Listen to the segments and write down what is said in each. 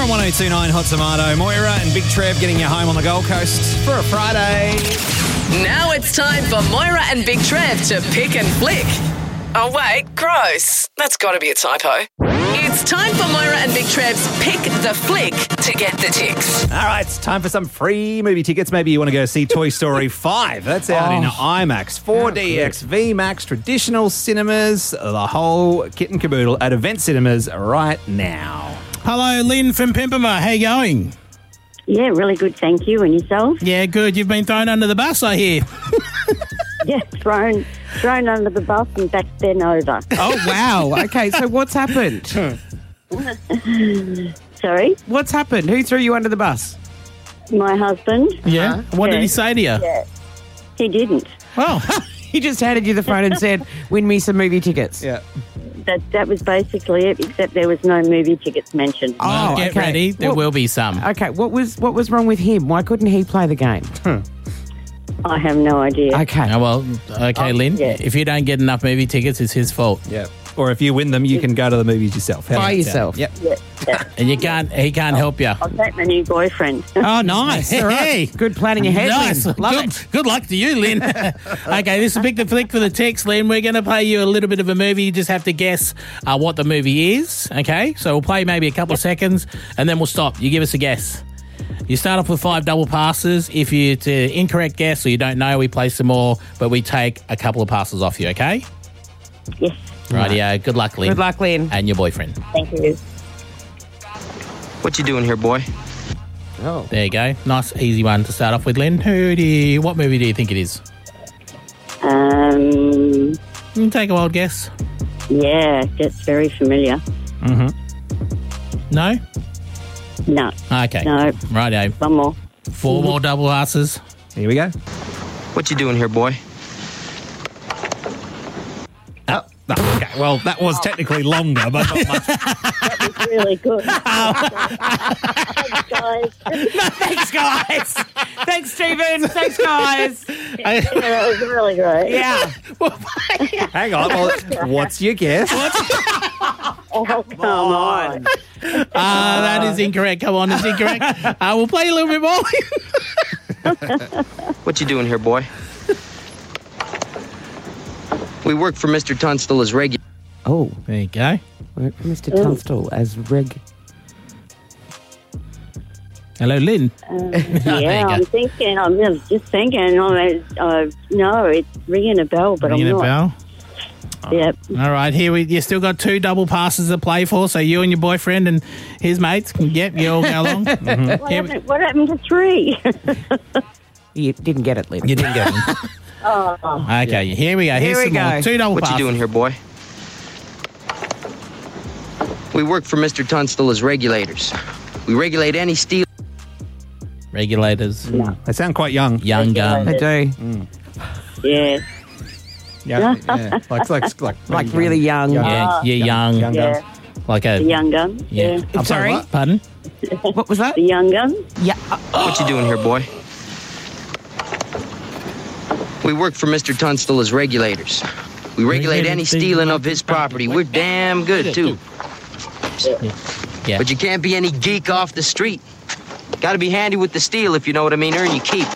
on 1029 Hot Tomato. Moira and Big Trev getting you home on the Gold Coast for a Friday. Now it's time for Moira and Big Trev to pick and flick. Oh, wait, gross. That's got to be a typo. It's time for Moira and Big Trev's Pick the Flick to get the ticks. All right, it's time for some free movie tickets. Maybe you want to go see Toy Story 5. That's out in IMAX, 4DX, VMAX, traditional cinemas, the whole kit and caboodle at Event Cinemas right now. Hello, Lynn from Pimpama. How you going? Yeah, really good, thank you. And yourself? Yeah, good. You've been thrown under the bus, I hear. Yeah, thrown under the bus and back then over. Oh, wow. Okay, so what's happened? Sorry? What's happened? Who threw you under the bus? My husband. Yeah? What did he say to you? Yeah. He didn't. Oh, He just handed you the phone and said, win me some movie tickets. Yeah. That was basically it, except there was no movie tickets mentioned. well, get ready. There will be some. Okay, what was wrong with him? Why couldn't he play the game? I have no idea. Okay. Oh, well, okay, Lynn. yeah. If you don't get enough movie tickets, it's his fault. Yeah. Or if you win them, you can go to the movies yourself. How By about that? yourself. Yep. Yeah. And he can't help you. I'll take my new boyfriend. Oh, nice. All right. Hey, good planning ahead, Nice. Lynn. Love it. Good luck to you, Lynn. Okay, this is Pick the Flick for the text, Lynn. We're going to play you a little bit of a movie. You just have to guess what the movie is, okay? So we'll play maybe a couple of seconds, and then we'll stop. You give us a guess. You start off with 5 double passes. If it's an incorrect guess or you don't know, we play some more, but we take a couple of passes off you, okay? Yes, Rightio. Good luck, Lynn. Good luck, Lynn. And your boyfriend. thank you. What you doing here, boy? Oh. There you go. Nice, easy one to start off with, Lynn. What movie do you think it is? Take a wild guess. Yeah, that's very familiar. No? No, Okay. no, Rightio. one more. 4 more double passes. Here we go. What you doing here, boy? Oh, okay. Well, that was technically longer, but not much. That was really good. Thanks, guys. Thanks, guys. Thanks, Stephen. Thanks, guys. Yeah, that was really great. Yeah. Hang on. Well, what's your guess? Oh, come on. That is incorrect. Come on, it's incorrect. We'll play a little bit more. What you doing here, boy? We work for Mr. Tunstall as regular. Oh, There you go. work for Mr. Tunstall as reg. Hello, Lynn. There you Yeah, go. I'm thinking, just thinking, no, it's ringing a bell, but Ringing I'm a not. bell. Yep. All right, you still got 2 double passes to play for, so you and your boyfriend and his mates can you all go along. What happened to 3? You didn't get it, Lynn. You didn't get them. Okay, here we go. Here's Here we some more. go. 2 double What passes. you doing here, boy? We work for Mr. Tunstall as regulators. We regulate any steel. Regulators. They sound quite young. Young gun. I do. Yeah. Yeah. Like really young. Yeah, you're young. Yeah. Like a... The young gun. Yeah. Yeah. I'm Sorry? what? Pardon? What was that? The young gun. Yeah. What you doing here, boy? We work for Mr. Tunstall as regulators. We regulate any stealing of his property. We're damn good, too. Yeah. But you can't be any geek off the street. Gotta be handy with the steel, if you know what I mean. Earn your keep.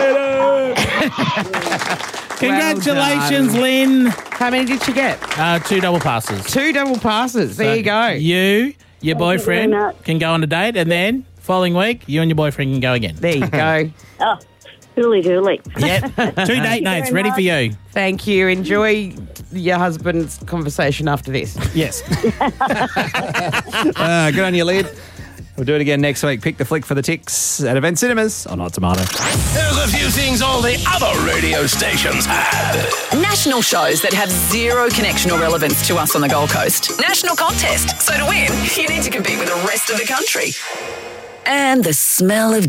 Congratulations, Well Lynn. How many did you get? 2 double passes. 2 double passes. There you go. You, your boyfriend, very much. can go on a date, and then following week, you and your boyfriend can go again. There you go. Oh, hooly. Yep. 2 date nights ready for you. Thank you. Enjoy your husband's conversation after this. Yes. Good on you, Lid. We'll do it again next week. Pick the flick for the ticks at Event Cinemas on Hot Tomato. There's a few things all the other radio stations had. National shows that have zero connection or relevance to us on the Gold Coast. National contest. So to win, you need to compete with the rest of the country. And the smell of